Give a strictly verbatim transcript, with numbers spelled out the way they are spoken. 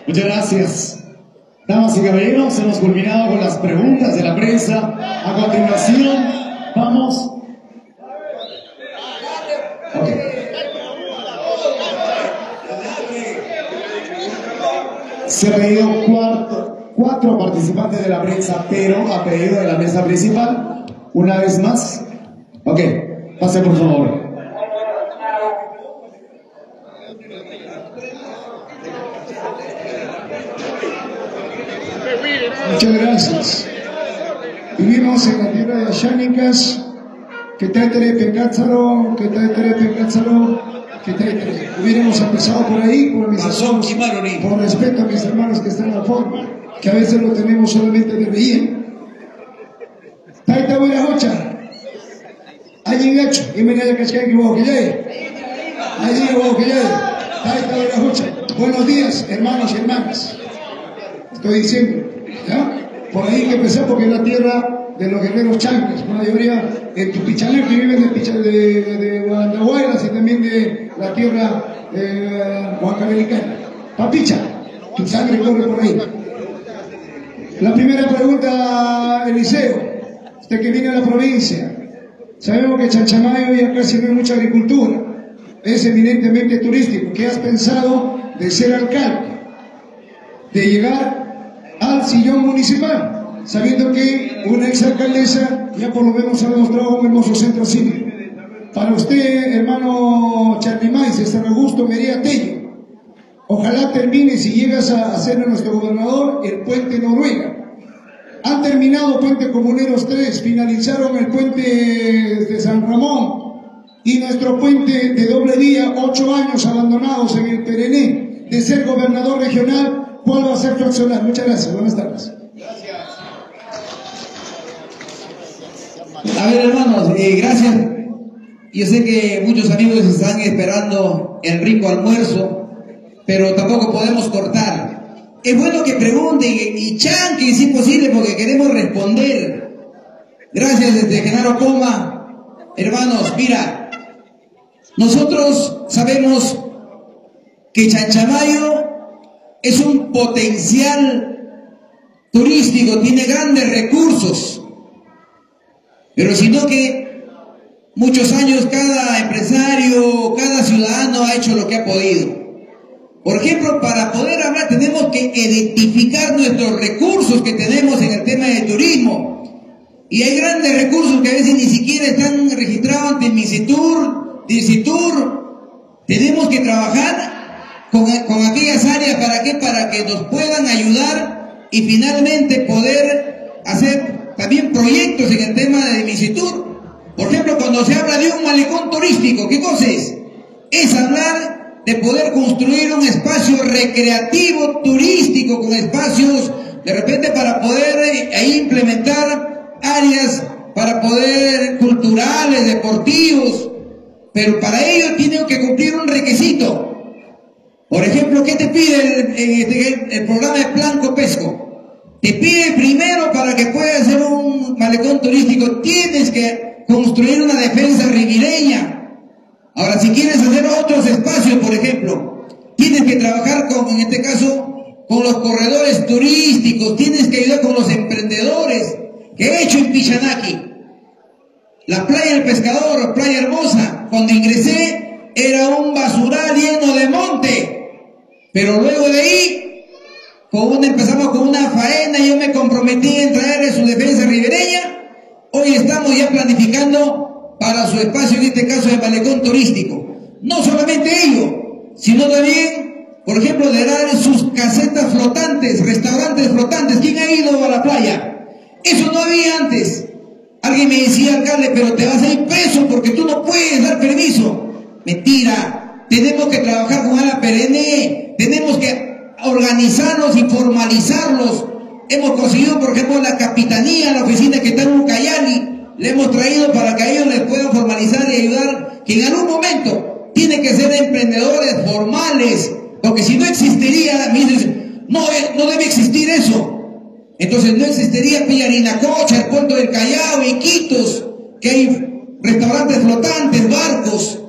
Muchas gracias. Damas y caballeros, hemos culminado con las preguntas de la prensa. A continuación, vamos... Okay. Se ha pedido cuatro, cuatro participantes de la prensa, pero a pedido de la mesa principal. Una vez más. Ok, pase por favor. Muchas gracias. Vivimos en la tierra de Ayánicas, que tetere Pencátzaro, que tetere Pencátzaro, que tetere. Hubiéramos empezado por ahí, por mis hermanos, por respeto a mis hermanos que están en la forma, que a veces lo tenemos solamente de reír. Taita buena hocha. Allí gacho, y me diga que se equivocó, que llegue. Allí equivocó, que llegue. Taita buena hocha. Buenos días, hermanos y hermanas. Estoy diciendo, ¿ya? Por ahí que empecé porque es la tierra de los guerreros chancas, la mayoría en Tupichalén que viven de, Picha, de, de Guanahuaylas y también de la tierra eh, huancamericana. Papicha, tu sangre corre por ahí. La primera pregunta, Eliseo, usted que viene a la provincia, sabemos que Chanchamayo ya casi no hay mucha agricultura, es eminentemente turístico. ¿Qué has pensado de ser alcalde? De llegar al sillón municipal, sabiendo que una exalcaldesa ya por lo menos ha demostrado un hermoso centro cívico. Para usted, hermano Charlimais, de San Augusto Mería Tello, ojalá termine, si llegas a ser nuestro gobernador, el puente Noruega. Han terminado Puente Comuneros tres, finalizaron el puente de San Ramón y nuestro puente de doble vía, ocho años abandonados en el Perené. De ser gobernador regional, ¿cuál va a ser tu accionar? Muchas gracias. Buenas tardes. Gracias. A ver, hermanos, eh, gracias. Yo sé que muchos amigos están esperando el rico almuerzo, pero tampoco podemos cortar. Es bueno que pregunten y chanquen si es posible porque queremos responder. Gracias desde Genaro Coma. Hermanos, mira, nosotros sabemos que Chanchamayo es un potencial turístico, tiene grandes recursos, pero sino que muchos años cada empresario, cada ciudadano ha hecho lo que ha podido. Por ejemplo, para poder hablar tenemos que identificar nuestros recursos que tenemos en el tema de turismo. Y hay grandes recursos que a veces ni siquiera están registrados ante MINCITUR, DICITUR. Tenemos que trabajar Con, con aquellas áreas, ¿para qué? Para que nos puedan ayudar y finalmente poder hacer también proyectos en el tema de MINCITUR. Por ejemplo, cuando se habla de un malecón turístico, ¿qué cosa es? Es hablar de poder construir un espacio recreativo turístico con espacios de repente para poder ahí implementar áreas para poder culturales, deportivos, pero para ello tienen que cumplir un requisito. Por ejemplo, ¿qué te pide el, el, el programa de Plan Copesco? Te pide primero, para que puedas hacer un malecón turístico, tienes que construir una defensa ribereña. Ahora, si quieres hacer otros espacios, por ejemplo, tienes que trabajar con, en este caso, con los corredores turísticos, tienes que ayudar con los emprendedores. ¿Qué he hecho en Pichanaki? La playa del Pescador, Playa Hermosa, cuando ingresé, era un basural lleno de monte. Pero luego de ahí, con una, empezamos con una faena, yo me comprometí en traerle su defensa ribereña. Hoy estamos ya planificando para su espacio, en este caso de malecón turístico. No solamente ello, sino también, por ejemplo, de dar sus casetas flotantes, restaurantes flotantes. ¿Quién ha ido a la playa? Eso no había antes. Alguien me decía, alcalde, pero te vas a ir preso porque tú no puedes dar permiso. Mentira. Tenemos que trabajar con Ala Perenne, tenemos que organizarlos y formalizarlos. Hemos conseguido, por ejemplo, la capitanía, la oficina que está en Ucayali, le hemos traído para que a ellos les puedan formalizar y ayudar, que en algún momento tienen que ser emprendedores formales, porque si no existiría, no, no debe existir eso. Entonces no existiría Pillarinacocha, el puerto del Callao, Iquitos, que hay restaurantes flotantes, barcos.